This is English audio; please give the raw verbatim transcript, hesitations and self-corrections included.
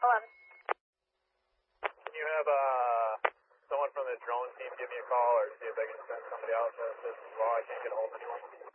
eleven. Can you have uh, someone from the drone team give me a call or see if they can send somebody out to assist as well? I can't get a hold of anyone.